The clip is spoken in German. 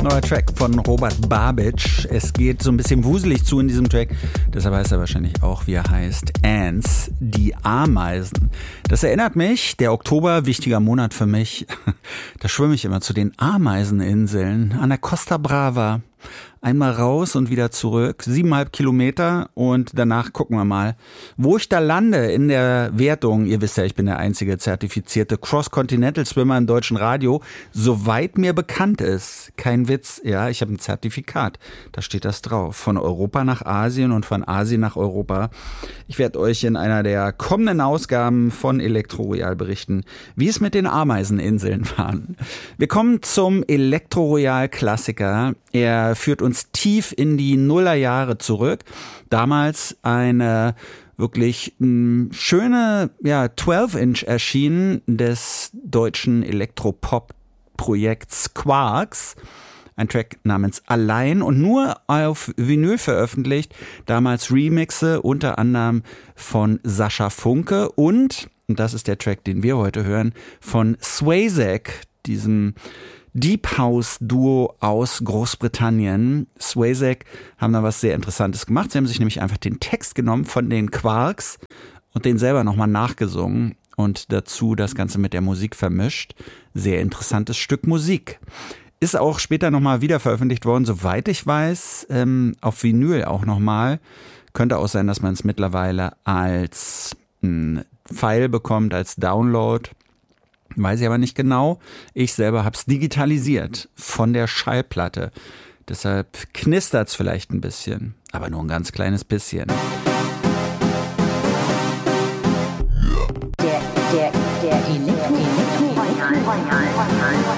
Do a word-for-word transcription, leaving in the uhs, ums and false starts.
Neuer Track von Robert Babicz. Es geht so ein bisschen wuselig zu in diesem Track. Deshalb heißt er wahrscheinlich auch, wie er heißt, Ants, die Ameisen. Das erinnert mich, der Oktober, wichtiger Monat für mich. Da schwimme ich immer zu den Ameiseninseln an der Costa Brava. Einmal raus und wieder zurück, siebeneinhalb Kilometer und danach gucken wir mal, wo ich da lande in der Wertung. Ihr wisst ja, ich bin der einzige zertifizierte Cross-Continental-Swimmer im deutschen Radio, soweit mir bekannt ist. Kein Witz, ja, ich habe ein Zertifikat, da steht das drauf. Von Europa nach Asien und von Asien nach Europa. Ich werde euch in einer der kommenden Ausgaben von Elektro-Royal berichten, wie es mit den Ameiseninseln war. Wir kommen zum Elektro-Royal-Klassiker. Er führt uns tief in die Nullerjahre zurück. Damals eine wirklich mh, schöne ja, zwölf Inch erschienen des deutschen Elektropop-Projekts Quarks. Ein Track namens Allein und nur auf Vinyl veröffentlicht. Damals Remixe, unter anderem von Sascha Funke und, und das ist der Track, den wir heute hören, von Swayzek, diesem Deep House Duo aus Großbritannien. Swayzek haben da was sehr Interessantes gemacht. Sie haben sich nämlich einfach den Text genommen von den Quarks und den selber nochmal nachgesungen und dazu das Ganze mit der Musik vermischt. Sehr interessantes Stück Musik. Ist auch später nochmal wieder veröffentlicht worden, soweit ich weiß, ähm, auf Vinyl auch nochmal. Könnte auch sein, dass man es mittlerweile als ein File bekommt, als Download. Weiß ich aber nicht genau. Ich selber habe es digitalisiert von der Schallplatte. Deshalb knistert es vielleicht ein bisschen, aber nur ein ganz kleines bisschen. Der, der, der Elektro-Royal.